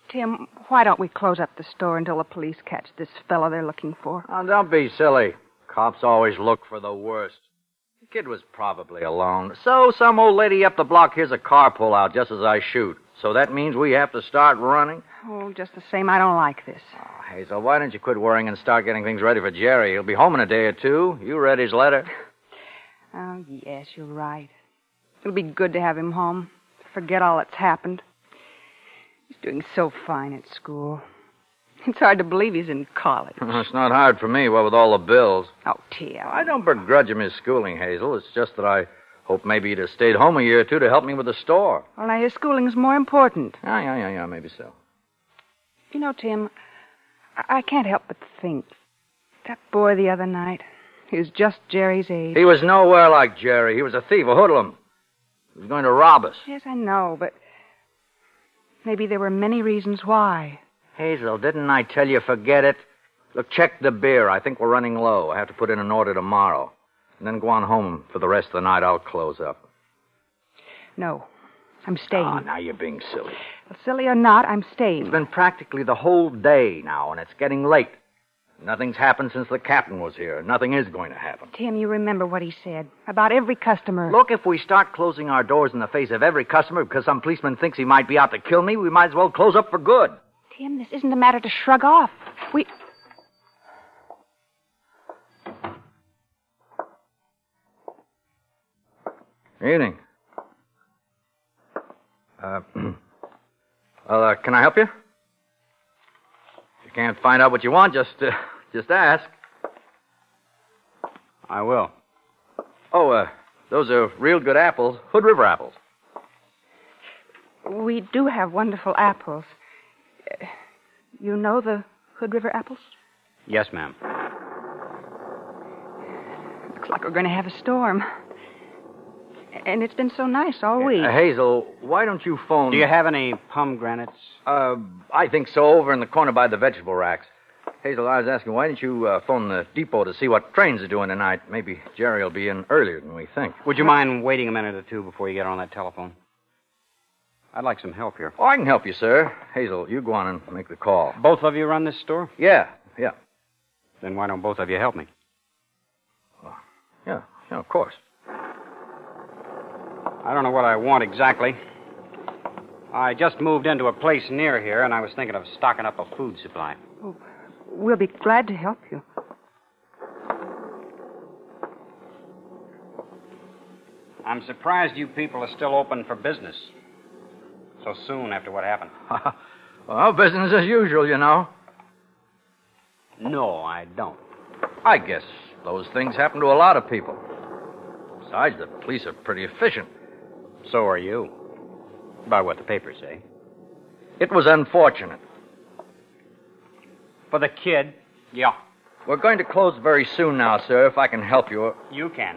Tim, why don't we close up the store until the police catch this fella they're looking for? Oh, don't be silly. Cops always look for the worst. The kid was probably alone. So some old lady up the block hears a car pull out just as I shoot. So that means we have to start running? Oh, just the same, I don't like this. Oh, Hazel, why don't you quit worrying and start getting things ready for Jerry? He'll be home in a day or two. You read his letter? Oh, yes, you're right. It'll be good to have him home. Forget all that's happened. He's doing so fine at school. It's hard to believe he's in college. It's not hard for me, what with all the bills. Oh, Tim. I don't begrudge him his schooling, Hazel. It's just that I hope maybe he'd have stayed home a year or two to help me with the store. Well, now, his schooling's more important. Yeah, maybe so. You know, Tim, I can't help but think. That boy the other night, he was just Jerry's age. He was nowhere like Jerry. He was a thief, a hoodlum. He was going to rob us. Yes, I know, but maybe there were many reasons why. Hazel, didn't I tell you forget it? Look, check the beer. I think we're running low. I have to put in an order tomorrow. And then go on home. For the rest of the night, I'll close up. No, I'm staying. Oh, now you're being silly. Well, silly or not, I'm staying. It's been practically the whole day now, and it's getting late. Nothing's happened since the captain was here. Nothing is going to happen. Tim, you remember what he said about every customer. Look, if we start closing our doors in the face of every customer because some policeman thinks he might be out to kill me, we might as well close up for good. Tim, this isn't a matter to shrug off. Evening. Can I help you? If you can't find out what you want, just ask. I will. Oh, those are real good apples. Hood River apples. We do have wonderful apples. You know the Hood River apples? Yes, ma'am. Looks like we're going to have a storm. And it's been so nice all week. Hazel, why don't you phone... Do you have any pomegranates? I think so, over in the corner by the vegetable racks. Hazel, I was asking, why didn't you phone the depot to see what trains are doing tonight? Maybe Jerry will be in earlier than we think. Would you mind waiting a minute or two before you get on that telephone? I'd like some help here. Oh, I can help you, sir. Hazel, you go on and make the call. Both of you run this store? Yeah. Then why don't both of you help me? Yeah, of course. I don't know what I want exactly. I just moved into a place near here, and I was thinking of stocking up a food supply. Oh, we'll be glad to help you. I'm surprised you people are still open for business so soon after what happened. Well, business as usual, you know. No, I don't. I guess those things happen to a lot of people. Besides, the police are pretty efficient. So are you. By what the papers say. It was unfortunate. For the kid? Yeah. We're going to close very soon now, sir, if I can help you. You can.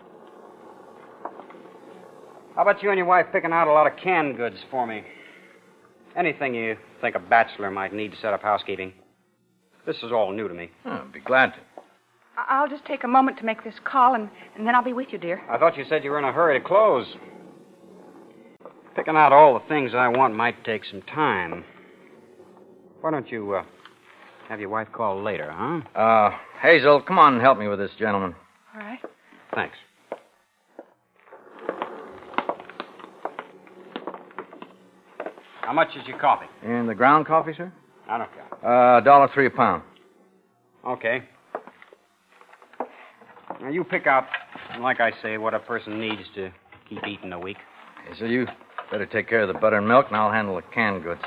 How about you and your wife picking out a lot of canned goods for me? Anything you think a bachelor might need to set up housekeeping. This is all new to me. I'd be glad to. I'll just take a moment to make this call, and then I'll be with you, dear. I thought you said you were in a hurry to close. Picking out all the things I want might take some time. Why don't you have your wife call later, huh? Hazel, come on and help me with this gentleman. All right. Thanks. How much is your coffee? And the ground coffee, sir? I don't care. $1.03 a pound. Okay. Now, you pick out, like I say, what a person needs to keep eating a week. Hazel, you better take care of the butter and milk, and I'll handle the canned goods.